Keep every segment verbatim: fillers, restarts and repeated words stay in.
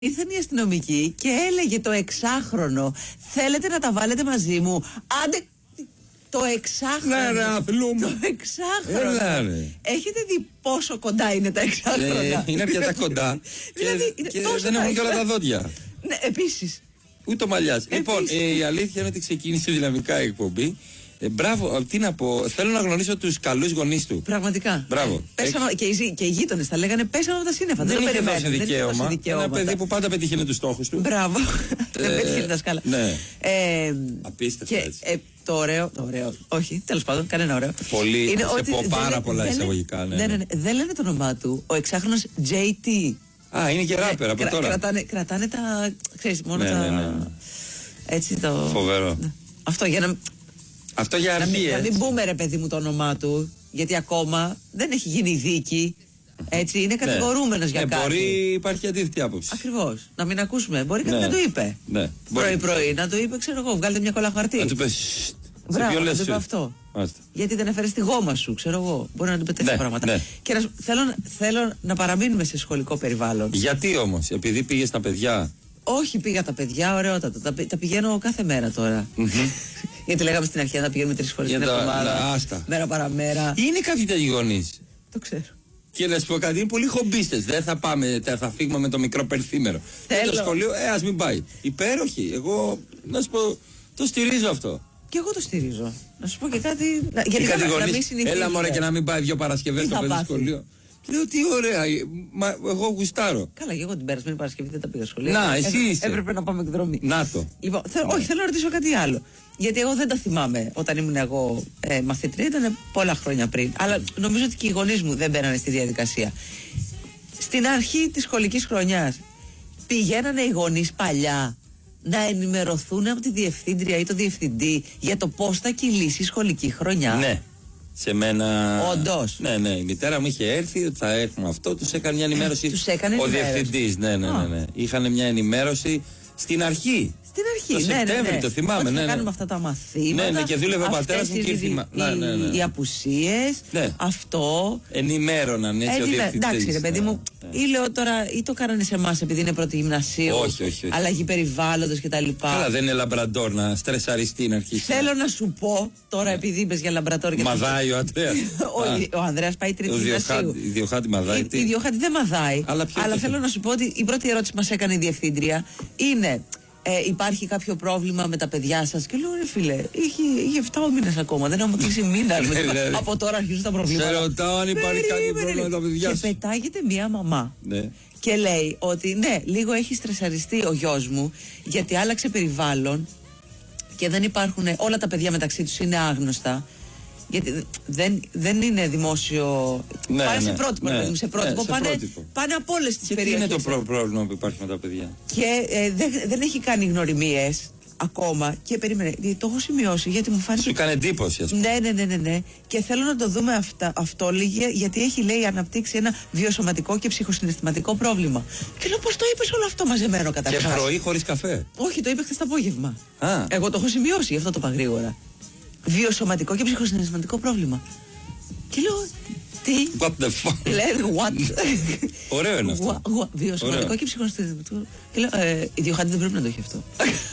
Ήρθαν οι αστυνομικοί και έλεγε το εξάχρονο, θέλετε να τα βάλετε μαζί μου? Άντε, το εξάχρονο. Ναι, ρε, αθλούμε. Το εξάχρονο. Έλα, ρε. Έχετε δει πόσο κοντά είναι τα εξάχρονα? Ε, είναι αρκετά κοντά. Δηλαδή, και, είναι και δεν έχουν και όλα τα δόντια. Ναι, επίσης. Ούτε ο μαλλιάς. Λοιπόν, ε, η αλήθεια είναι ότι ξεκίνησε δυναμικά η εκπομπή. Ε, μπράβο, τι να πω. Θέλω να γνωρίσω τους καλούς γονείς του. Πραγματικά. Μπράβο. Πέσαμε, Έχ... και, οι, και οι γείτονες τα λέγανε πέσαμε από τα σύννεφα. Δεν, δεν είχε δώσει δικαίωμα. δικαίωμα. Ένα παιδί που πάντα πετύχαινε τους στόχους του. Μπράβο. Δεν πετύχαινε τα σκάλα. Ναι. Ε, Απίστευτο και, έτσι. Ε, το ωραίο, το ωραίο. Όχι, τέλος πάντων, κανένα ωραίο. Πολύ. Είναι σε ότι πω πάρα δεν, πολλά δεν, εισαγωγικά. Ναι, ναι, ναι, ναι. ναι, δεν λένε το όνομά του. Ο εξάχρονος τζέι τι. Α, είναι και ράπερ από Κρα, τώρα. Κρατάνε, κρατάνε τα. Ξέρεις, μόνο ναι, τα. Ναι, ναι. Έτσι το. Φοβερό. Ναι. Αυτό για να. Αυτό για να, αρχή, μην, να έτσι. μην πούμε ρε παιδί μου το όνομά του, γιατί ακόμα δεν έχει γίνει δίκη. Έτσι, είναι κατηγορούμενος ναι. για ναι, κάτι. Μπορεί, υπάρχει αντίθετη άποψη. Ακριβώς. Να μην ακούσουμε. Μπορεί κάτι ναι. να το είπε. Ναι. Πρωί-πρωί να το είπε, ξέρω εγώ, βγάλτε μια κολλά χαρτί. Να του πει. Μπράβο, να του είπε αυτό. Μάλιστα. Γιατί δεν έφερε τη γόμα σου, ξέρω εγώ. Μπορεί να του πει τέτοια ναι, πράγματα. Ναι. Και να, θέλω, θέλω να παραμείνουμε σε σχολικό περιβάλλον. Γιατί όμως, επειδή πήγε στα παιδιά. Όχι, πήγα τα παιδιά, ωραιότατα. Τα, τα πηγαίνω κάθε μέρα τώρα. Γιατί λέγαμε στην αρχή να πηγαίνουμε τρεις φορές την εβδομάδα. Μέρα παραμέρα. Είναι κάποιοι τέτοιοι γονείς. Το ξέρω. Και να σου πω κάτι, είναι πολύ χομπίστες. Δεν θα πάμε, θα φύγουμε με το μικρό περιθήμερο. Θέλω. Το σχολείο, ε, ας μην πάει. Υπέροχη. Εγώ, να σου πω, το στηρίζω αυτό. Και εγώ το στηρίζω. Να σου πω και κάτι. Να, γιατί κάτι να, να μην γονείς, συνηθίζεται. έλα μωρέ και να μην πάει δύο Παρασκευές στο παιδί σχολείο. Λέω τι ωραία, μα, εγώ γουστάρω. Καλά, και εγώ την περασμένη Παρασκευή δεν τα πήγα σχολείο. Να, εσύ Έ, είσαι. Έπρεπε να πάμε εκδρομή. Να το. Λοιπόν, θε, όχι, θέλω να ρωτήσω κάτι άλλο. Γιατί εγώ δεν τα θυμάμαι όταν ήμουν εγώ ε, μαθήτρια, ήταν πολλά χρόνια πριν. Αλλά νομίζω ότι και οι γονείς μου δεν μπαίνανε στη διαδικασία. Στην αρχή της σχολικής χρονιάς πηγαίνανε οι γονείς παλιά να ενημερωθούν από τη διευθύντρια ή το διευθυντή για το πώς θα κυλήσει η σχολική χρονιά. Ναι. Σε μένα. Όντως. Ναι, ναι. Η μητέρα μου είχε έρθει ότι θα έχουμε αυτό. Τους έκανε μια ενημέρωση. Τους έκανε ο ενημέρωση. διευθυντής. Ναι, ναι, ναι, ναι. Είχαν μια ενημέρωση στην αρχή. Στην αρχή, το ναι, Σεπτέμβρη, ναι, ναι. το θυμάμαι. Ότι ναι, θα ναι. κάνουμε αυτά τα μαθήματα. Ναι, ναι, και δούλευε ο πατέρας μου και ήρθε. Οι, ναι, ναι, ναι. οι απουσίες, ναι. αυτό. Ενημέρωναν έτσι. Ενημέ... ο διευθυντής. Εντάξει, ρε παιδί ναι, μου, ναι. ή λέω τώρα, ή το κάνανε σε εμάς επειδή είναι πρώτη γυμνασίου. Όχι, όχι, όχι. Αλλαγή περιβάλλοντος κτλ. Καλά, δεν είναι λαμπραντόρ να στρεσαριστεί να αρχίσει. Θέλω να σου πω τώρα, ναι. επειδή είπες για λαμπραντόρ. Μαδάει ο Ανδρέας. ο, ο Ανδρέας πάει τρίτη γυμνασίου. Η Διοχάτη μαδάει. Η, η Διοχάτη δεν μαδάει. Αλλά, αλλά θέλω να σου πω ότι η πρώτη ερώτηση που μας έκανε η διευθύντρια είναι. Ε, υπάρχει κάποιο πρόβλημα με τα παιδιά σας? Και λέω ρε φίλε, είχε, είχε επτά μήνες ακόμα, δεν έχουμε κλείσει μήνα. Από τώρα αρχίζουν τα προβλήματα. Σε ρωτάω αν υπάρχει κάποιο πρόβλημα με τα παιδιά σας. Και πετάγεται μία μαμά ναι. και λέει ότι ναι, λίγο έχει στρεσαριστεί ο γιος μου γιατί άλλαξε περιβάλλον και δεν υπάρχουν, όλα τα παιδιά μεταξύ τους είναι άγνωστα. Γιατί δεν, δεν είναι δημόσιο. Ναι, πάνε ναι, σε πρότυπο, ναι, ναι, σε πρότυπο. ναι, σε πάνε, πρότυπο. πάνε από όλες τις περιοχές. Τι είναι το προ- πρόβλημα που υπάρχει με τα παιδιά? Και ε, δεν, δεν έχει κάνει γνωριμίες ακόμα. Και περίμενε, το έχω σημειώσει γιατί μου φάνηκε. Σου έκανε εντύπωση, ας πούμε. Ναι, ναι, ναι, ναι, ναι. Και θέλω να το δούμε αυτά, αυτό λίγε, γιατί έχει λέει αναπτύξει ένα βιοσωματικό και ψυχοσυναισθηματικό πρόβλημα. Και λέω πώς το είπες όλο αυτό μαζεμένο καταρχάς? Και πρωί χωρίς καφέ. Όχι, το είπε χθες το απόγευμα. Α. Εγώ το έχω σημειώσει, γι' αυτό το είπα γρήγορα. Βιοσωματικό και ψυχοσυναισθηματικό πρόβλημα. Και λέω, τι? What the fuck? Λένε, what? Ωραίο είναι αυτό. Βιοσωματικό Ωραίο. και ψυχοσυναισθηματικό. Και λέω, ε, η Διοχάτη δεν πρέπει να το έχει αυτό.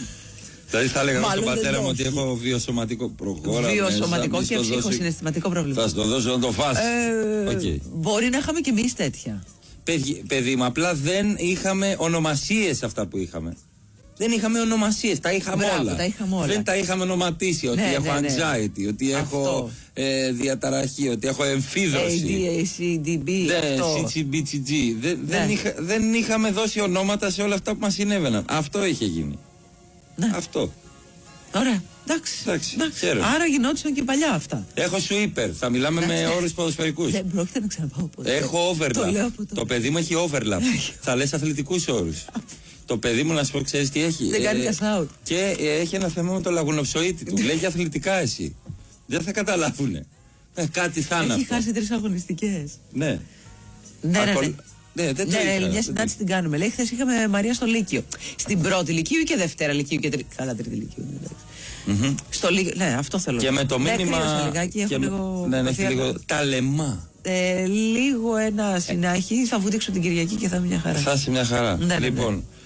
Δηλαδή θα έλεγα στον Μάλλον πατέρα δεν μου το ότι έχει. έχω βιοσωματικό πρόγραμμα. Βιοσωματικό και ψυχοσυναισθηματικό πρόβλημα. Θα στο δώσω να το φας. Ε, Okay. Μπορεί να είχαμε κι εμείς τέτοια. Παιδί, παιδί μου, απλά δεν είχαμε ονομασίες αυτά που είχαμε. Δεν είχαμε ονομασίες, τα είχαμε, Μπράβο, όλα. τα είχαμε όλα. Δεν τα είχαμε ονοματίσει. Ότι Ναι, έχω ναι, ναι. anxiety, ότι Αυτό. έχω ε, διαταραχή, ότι έχω έι εμφίδωση. ντι έι σι ντι μπι, αυτό. σι σι μπι σι τζι. Δεν, Ναι. δεν, είχα, δεν είχαμε δώσει ονόματα σε όλα αυτά που μας συνέβαιναν. Αυτό είχε γίνει. Ναι. Αυτό. Ωραία, εντάξει. Εντάξει, εντάξει. χαίρομαι. Άρα γινόντουσαν και παλιά αυτά. Έχω sweeper. Θα μιλάμε με όρους ποδοσφαιρικούς. Δεν πρόκειται να ξαναπάω ποτέ. Έχω Το λέω overlap. από Το, το παιδί μου έχει overlap. Θα λες αθλητικούς όρους. Το παιδί μου, να σου πω, ξέρεις τι έχει? Δεν κάνει cash out. Και ε, έχει ένα θέμα με το λαγουνοψοίτη του. Λέει για αθλητικά εσύ. Δεν θα καταλάβουνε. Ε, κάτι θα είναι Έχει αυτό. χάσει τρεις αγωνιστικές. Ναι. Ναι, ναι, Ακολ- ναι. Ναι, δεν το Ναι, ήξερα, μια δεν συνάντηση το- την κάνουμε. Λέει, χθες είχαμε Μαρία στο Λύκειο. Στην πρώτη Λυκείου και Δευτέρα Λυκείου και τρίτη. Καλά, τρίτη Λυκείου. ναι, εντάξει. Μμμ. Στο Λύκειο. Ναι, αυτό θέλω. Και με το Ναι, μήνυμα. κρύωσα λιγάκι, έχω και με- λίγο. Ναι, ναι, έχει βαθιά- λίγο. Τα λεμά. Ε, λίγο ένα συνάχη, θα βουδίξω την Κυριακή και θα είναι μια χαρά. Θα είσαι μια χαρά. Ναι, ναι, λοιπόν, ναι.